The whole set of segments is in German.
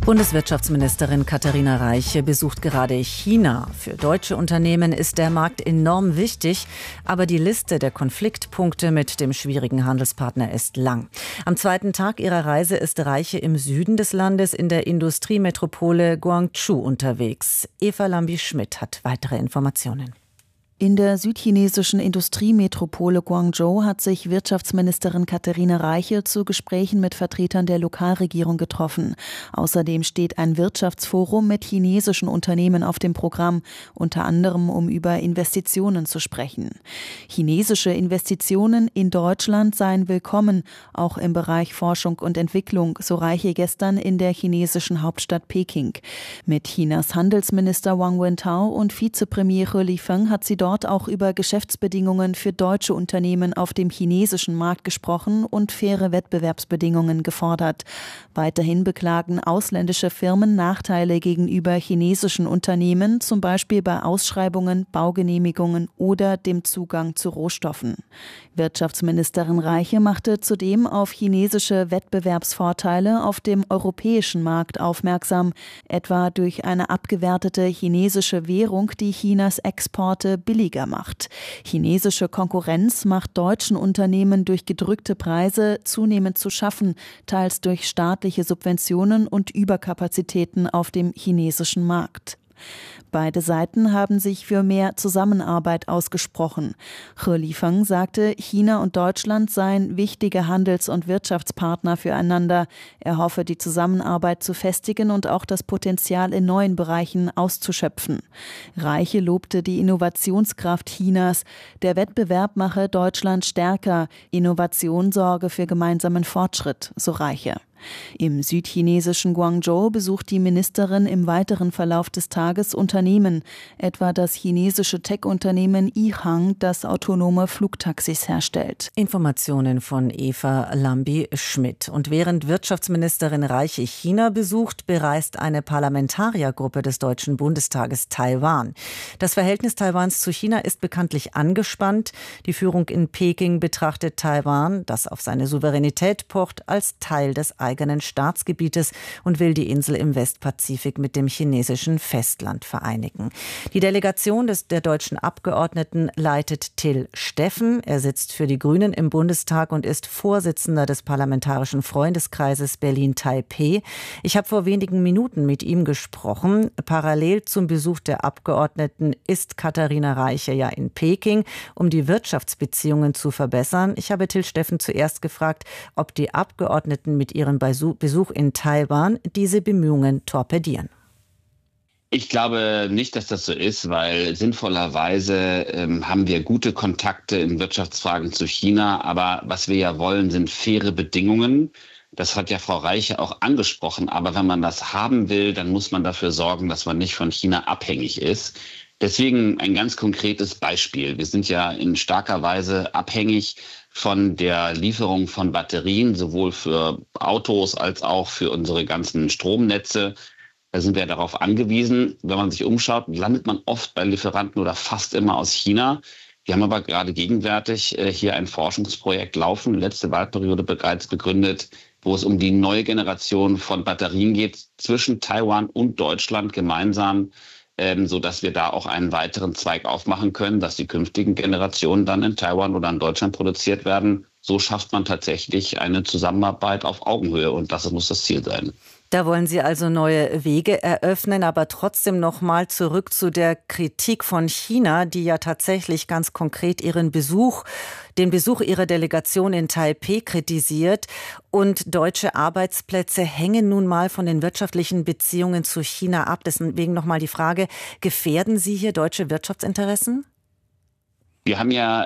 Bundeswirtschaftsministerin Katharina Reiche besucht gerade China. Für deutsche Unternehmen ist der Markt enorm wichtig, aber die Liste der Konfliktpunkte mit dem schwierigen Handelspartner ist lang. Am zweiten Tag ihrer Reise ist Reiche im Süden des Landes in der Industriemetropole Guangzhou unterwegs. Eva Lambi-Schmidt hat weitere Informationen. In der südchinesischen Industriemetropole Guangzhou hat sich Wirtschaftsministerin Katharina Reiche zu Gesprächen mit Vertretern der Lokalregierung getroffen. Außerdem steht ein Wirtschaftsforum mit chinesischen Unternehmen auf dem Programm, unter anderem um über Investitionen zu sprechen. Chinesische Investitionen in Deutschland seien willkommen, auch im Bereich Forschung und Entwicklung, so Reiche gestern in der chinesischen Hauptstadt Peking. Mit Chinas Handelsminister Wang Wentao und Vizepremier He Lifeng hat sie dort auch über Geschäftsbedingungen für deutsche Unternehmen auf dem chinesischen Markt gesprochen und faire Wettbewerbsbedingungen gefordert. Weiterhin beklagen ausländische Firmen Nachteile gegenüber chinesischen Unternehmen, zum Beispiel bei Ausschreibungen, Baugenehmigungen oder dem Zugang zu Rohstoffen. Wirtschaftsministerin Reiche machte zudem auf chinesische Wettbewerbsvorteile auf dem europäischen Markt aufmerksam, etwa durch eine abgewertete chinesische Währung, die Chinas Exporte billiger macht. Chinesische Konkurrenz macht deutschen Unternehmen durch gedrückte Preise zunehmend zu schaffen, teils durch staatliche Subventionen und Überkapazitäten auf dem chinesischen Markt. Beide Seiten haben sich für mehr Zusammenarbeit ausgesprochen. He Lifeng sagte, China und Deutschland seien wichtige Handels- und Wirtschaftspartner füreinander. Er hoffe, die Zusammenarbeit zu festigen und auch das Potenzial in neuen Bereichen auszuschöpfen. Reiche lobte die Innovationskraft Chinas. Der Wettbewerb mache Deutschland stärker. Innovation sorge für gemeinsamen Fortschritt, so Reiche. Im südchinesischen Guangzhou besucht die Ministerin im weiteren Verlauf des Tages Unternehmen, etwa das chinesische Tech-Unternehmen Yihang, das autonome Flugtaxis herstellt. Informationen von Eva Lambi-Schmidt. Und während Wirtschaftsministerin Reiche China besucht, bereist eine Parlamentariergruppe des Deutschen Bundestages Taiwan. Das Verhältnis Taiwans zu China ist bekanntlich angespannt. Die Führung in Peking betrachtet Taiwan, das auf seine Souveränität pocht, als Teil des eigenen Staatsgebietes und will die Insel im Westpazifik mit dem chinesischen Festland vereinigen. Die Delegation der deutschen Abgeordneten leitet Till Steffen. Er sitzt für die Grünen im Bundestag und ist Vorsitzender des Parlamentarischen Freundeskreises Berlin-Taipeh. Ich habe vor wenigen Minuten mit ihm gesprochen. Parallel zum Besuch der Abgeordneten ist Katharina Reiche ja in Peking, um die Wirtschaftsbeziehungen zu verbessern. Ich habe Till Steffen zuerst gefragt, ob die Abgeordneten mit ihrem Besuch in Taiwan diese Bemühungen torpedieren. Ich glaube nicht, dass das so ist, weil sinnvollerweise haben wir gute Kontakte in Wirtschaftsfragen zu China. Aber was wir ja wollen, sind faire Bedingungen. Das hat ja Frau Reiche auch angesprochen. Aber wenn man das haben will, dann muss man dafür sorgen, dass man nicht von China abhängig ist. Deswegen ein ganz konkretes Beispiel. Wir sind ja in starker Weise abhängig von der Lieferung von Batterien, sowohl für Autos als auch für unsere ganzen Stromnetze. Da sind wir darauf angewiesen. Wenn man sich umschaut, landet man oft bei Lieferanten oder fast immer aus China. Wir haben aber gerade gegenwärtig hier ein Forschungsprojekt laufen, letzte Wahlperiode bereits begründet, wo es um die neue Generation von Batterien geht, zwischen Taiwan und Deutschland gemeinsam, sodass wir da auch einen weiteren Zweig aufmachen können, dass die künftigen Generationen dann in Taiwan oder in Deutschland produziert werden. So schafft man tatsächlich eine Zusammenarbeit auf Augenhöhe und das muss das Ziel sein. Da wollen Sie also neue Wege eröffnen, aber trotzdem noch mal zurück zu der Kritik von China, die ja tatsächlich ganz konkret den Besuch ihrer Delegation in Taipeh kritisiert. Und deutsche Arbeitsplätze hängen nun mal von den wirtschaftlichen Beziehungen zu China ab. Deswegen noch mal die Frage, gefährden Sie hier deutsche Wirtschaftsinteressen? Wir haben ja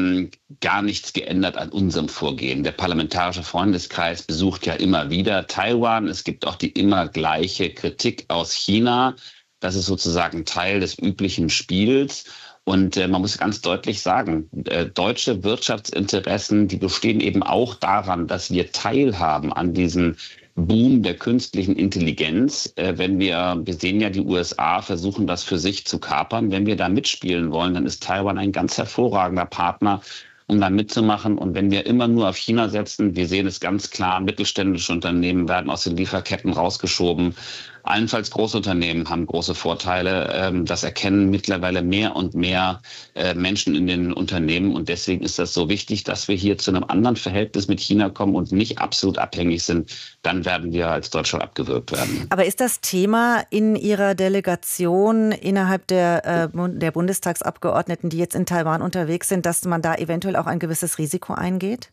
gar nichts geändert an unserem Vorgehen. Der Parlamentarische Freundeskreis besucht ja immer wieder Taiwan. Es gibt auch die immer gleiche Kritik aus China. Das ist sozusagen Teil des üblichen Spiels. Und man muss ganz deutlich sagen, deutsche Wirtschaftsinteressen, die bestehen eben auch daran, dass wir teilhaben an diesen Boom der künstlichen Intelligenz. Wir sehen ja, die USA versuchen das für sich zu kapern. Wenn wir da mitspielen wollen, dann ist Taiwan ein ganz hervorragender Partner. um da mitzumachen. Und wenn wir immer nur auf China setzen, wir sehen es ganz klar, mittelständische Unternehmen werden aus den Lieferketten rausgeschoben. Allenfalls Großunternehmen haben große Vorteile. Das erkennen mittlerweile mehr und mehr Menschen in den Unternehmen. Und deswegen ist das so wichtig, dass wir hier zu einem anderen Verhältnis mit China kommen und nicht absolut abhängig sind. Dann werden wir als Deutschland abgewürgt werden. Aber ist das Thema in Ihrer Delegation innerhalb der Bundestagsabgeordneten, die jetzt in Taiwan unterwegs sind, dass man da eventuell auch ein gewisses Risiko eingeht?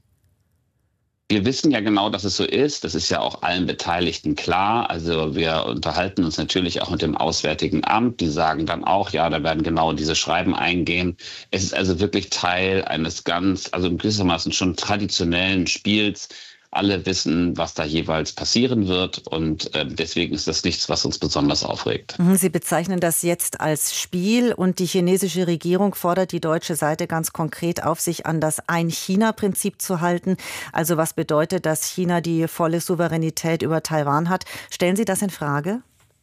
Wir wissen ja genau, dass es so ist. Das ist ja auch allen Beteiligten klar. Also wir unterhalten uns natürlich auch mit dem Auswärtigen Amt. Die sagen dann auch, ja, da werden genau diese Schreiben eingehen. Es ist also wirklich Teil eines also gewissermaßen schon traditionellen Spiels. Alle wissen, was da jeweils passieren wird. Und deswegen ist das nichts, was uns besonders aufregt. Sie bezeichnen das jetzt als Spiel und die chinesische Regierung fordert die deutsche Seite ganz konkret auf, sich an das Ein-China-Prinzip zu halten. Also was bedeutet, dass China die volle Souveränität über Taiwan hat? Stellen Sie das in Frage?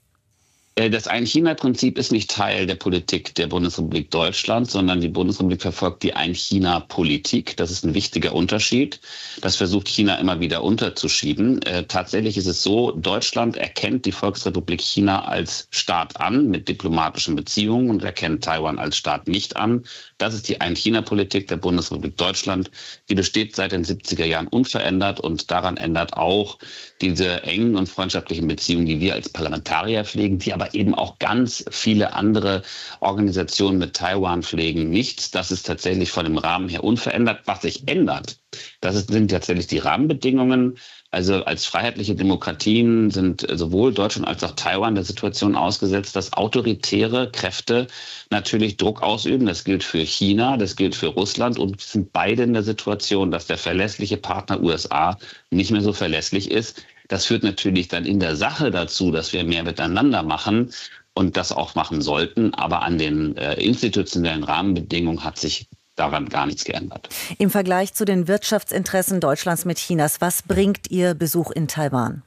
Das Ein-China-Prinzip ist nicht Teil der Politik der Bundesrepublik Deutschland, sondern die Bundesrepublik verfolgt die Ein-China-Politik. Das ist ein wichtiger Unterschied. Das versucht China immer wieder unterzuschieben. Tatsächlich ist es so, Deutschland erkennt die Volksrepublik China als Staat an mit diplomatischen Beziehungen und erkennt Taiwan als Staat nicht an. Das ist die Ein-China-Politik der Bundesrepublik Deutschland. Die besteht seit den 70er Jahren unverändert und daran ändert auch diese engen und freundschaftlichen Beziehungen, die wir als Parlamentarier pflegen, die aber eben auch ganz viele andere Organisationen mit Taiwan pflegen, nichts. Das ist tatsächlich von dem Rahmen her unverändert. Was sich ändert, sind tatsächlich die Rahmenbedingungen. Also als freiheitliche Demokratien sind sowohl Deutschland als auch Taiwan der Situation ausgesetzt, dass autoritäre Kräfte natürlich Druck ausüben. Das gilt für China, das gilt für Russland und sind beide in der Situation, dass der verlässliche Partner USA nicht mehr so verlässlich ist. Das führt natürlich dann in der Sache dazu, dass wir mehr miteinander machen und das auch machen sollten. Aber an den institutionellen Rahmenbedingungen hat sich daran gar nichts geändert. Im Vergleich zu den Wirtschaftsinteressen Deutschlands mit Chinas, was bringt Ihr Besuch in Taiwan?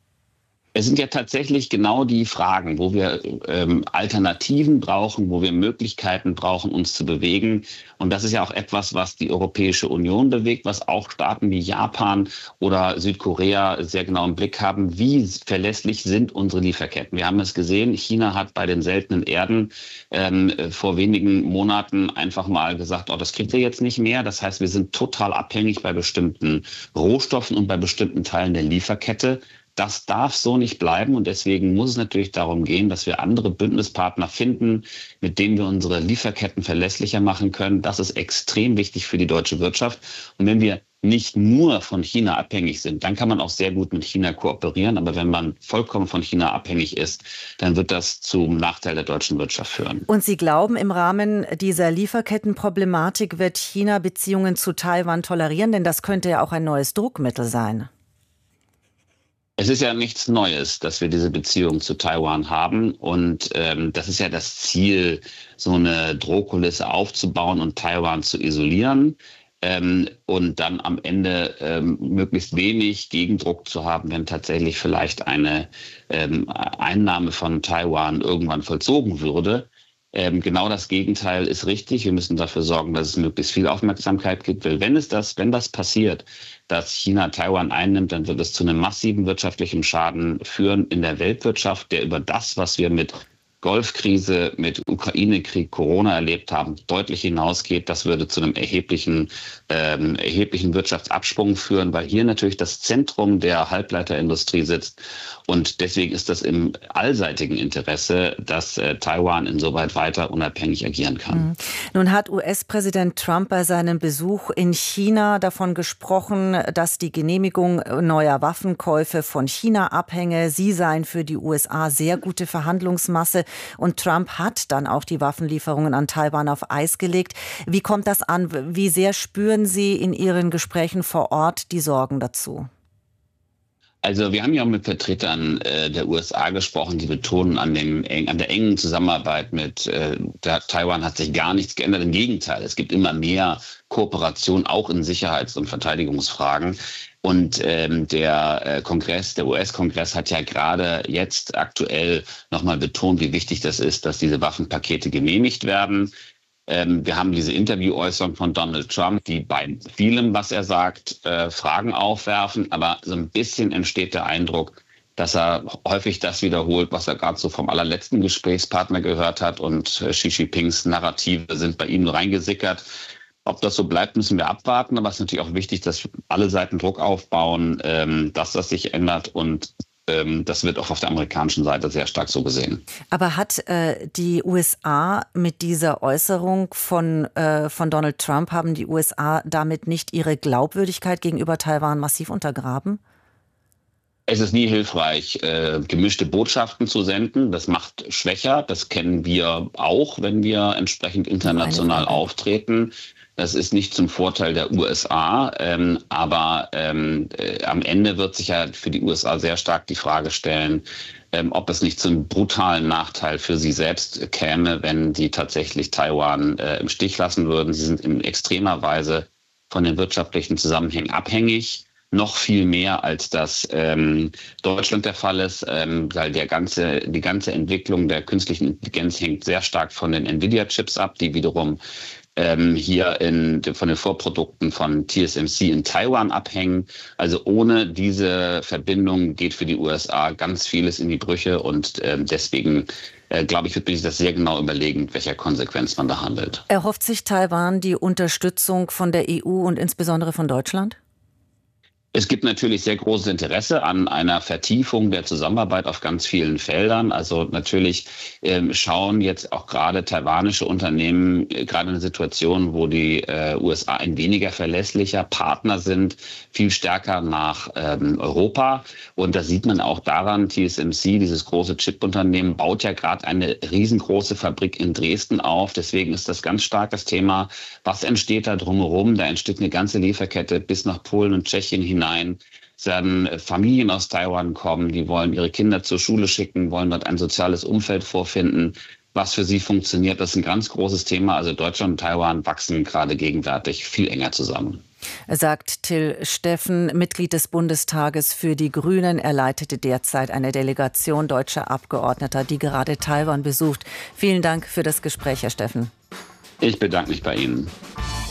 Es sind ja tatsächlich genau die Fragen, wo wir Alternativen brauchen, wo wir Möglichkeiten brauchen, uns zu bewegen. Und das ist ja auch etwas, was die Europäische Union bewegt, was auch Staaten wie Japan oder Südkorea sehr genau im Blick haben. Wie verlässlich sind unsere Lieferketten? Wir haben es gesehen, China hat bei den seltenen Erden vor wenigen Monaten einfach mal gesagt, oh, das kriegt ihr jetzt nicht mehr. Das heißt, wir sind total abhängig bei bestimmten Rohstoffen und bei bestimmten Teilen der Lieferkette. Das darf so nicht bleiben und deswegen muss es natürlich darum gehen, dass wir andere Bündnispartner finden, mit denen wir unsere Lieferketten verlässlicher machen können. Das ist extrem wichtig für die deutsche Wirtschaft. Und wenn wir nicht nur von China abhängig sind, dann kann man auch sehr gut mit China kooperieren. Aber wenn man vollkommen von China abhängig ist, dann wird das zum Nachteil der deutschen Wirtschaft führen. Und Sie glauben, im Rahmen dieser Lieferkettenproblematik wird China Beziehungen zu Taiwan tolerieren? Denn das könnte ja auch ein neues Druckmittel sein. Es ist ja nichts Neues, dass wir diese Beziehung zu Taiwan haben. Und das ist ja das Ziel, so eine Drohkulisse aufzubauen und Taiwan zu isolieren. Und dann am Ende möglichst wenig Gegendruck zu haben, wenn tatsächlich vielleicht eine Einnahme von Taiwan irgendwann vollzogen würde. Genau das Gegenteil ist richtig. Wir müssen dafür sorgen, dass es möglichst viel Aufmerksamkeit gibt. Weil wenn das passiert, dass China Taiwan einnimmt, dann wird es zu einem massiven wirtschaftlichen Schaden führen in der Weltwirtschaft, der über das, was wir mit Golfkrise, mit Ukraine-Krieg, Corona erlebt haben, deutlich hinausgeht. Das würde zu einem erheblichen Wirtschaftsabsprung führen, weil hier natürlich das Zentrum der Halbleiterindustrie sitzt. Und deswegen ist das im allseitigen Interesse, dass Taiwan insoweit weiter unabhängig agieren kann. Nun hat US-Präsident Trump bei seinem Besuch in China davon gesprochen, dass die Genehmigung neuer Waffenkäufe von China abhänge. Sie seien für die USA sehr gute Verhandlungsmasse. Und Trump hat dann auch die Waffenlieferungen an Taiwan auf Eis gelegt. Wie kommt das an? Wie sehr spüren Sie in Ihren Gesprächen vor Ort die Sorgen dazu? Also wir haben ja auch mit Vertretern der USA gesprochen, die betonen, an der engen Zusammenarbeit mit Taiwan hat sich gar nichts geändert. Im Gegenteil, es gibt immer mehr Kooperation, auch in Sicherheits- und Verteidigungsfragen. Und der US-Kongress hat ja gerade jetzt aktuell nochmal betont, wie wichtig das ist, dass diese Waffenpakete genehmigt werden. Wir haben diese Interviewäußerung von Donald Trump, die bei vielem, was er sagt, Fragen aufwerfen. Aber so ein bisschen entsteht der Eindruck, dass er häufig das wiederholt, was er gerade so vom allerletzten Gesprächspartner gehört hat. Und Xi Jinpings Narrative sind bei ihm nur reingesickert. Ob das so bleibt, müssen wir abwarten. Aber es ist natürlich auch wichtig, dass alle Seiten Druck aufbauen, dass das sich ändert. Und das wird auch auf der amerikanischen Seite sehr stark so gesehen. Aber hat die USA mit dieser Äußerung von Donald Trump, haben die USA damit nicht ihre Glaubwürdigkeit gegenüber Taiwan massiv untergraben? Es ist nie hilfreich, gemischte Botschaften zu senden. Das macht schwächer. Das kennen wir auch, wenn wir entsprechend international auftreten. Das ist nicht zum Vorteil der USA, aber am Ende wird sich ja für die USA sehr stark die Frage stellen, ob es nicht zum brutalen Nachteil für sie selbst käme, wenn die tatsächlich Taiwan im Stich lassen würden. Sie sind in extremer Weise von den wirtschaftlichen Zusammenhängen abhängig. Noch viel mehr, als das Deutschland der Fall ist, weil die ganze Entwicklung der künstlichen Intelligenz hängt sehr stark von den Nvidia-Chips ab, die wiederum hier von den Vorprodukten von TSMC in Taiwan abhängen. Also ohne diese Verbindung geht für die USA ganz vieles in die Brüche und deswegen glaube ich, wird man sich das sehr genau überlegen, mit welcher Konsequenz man da handelt. Erhofft sich Taiwan die Unterstützung von der EU und insbesondere von Deutschland? Es gibt natürlich sehr großes Interesse an einer Vertiefung der Zusammenarbeit auf ganz vielen Feldern. Also natürlich schauen jetzt auch gerade taiwanische Unternehmen gerade in einer Situation, wo die USA ein weniger verlässlicher Partner sind, viel stärker nach Europa. Und das sieht man auch daran, TSMC, dieses große Chip-Unternehmen, baut ja gerade eine riesengroße Fabrik in Dresden auf. Deswegen ist das ganz stark das Thema, was entsteht da drumherum? Da entsteht eine ganze Lieferkette bis nach Polen und Tschechien hinein. Es werden Familien aus Taiwan kommen, die wollen ihre Kinder zur Schule schicken, wollen dort ein soziales Umfeld vorfinden, was für sie funktioniert. Das ist ein ganz großes Thema. Also Deutschland und Taiwan wachsen gerade gegenwärtig viel enger zusammen. Sagt Till Steffen, Mitglied des Bundestages für die Grünen. Er leitete derzeit eine Delegation deutscher Abgeordneter, die gerade Taiwan besucht. Vielen Dank für das Gespräch, Herr Steffen. Ich bedanke mich bei Ihnen.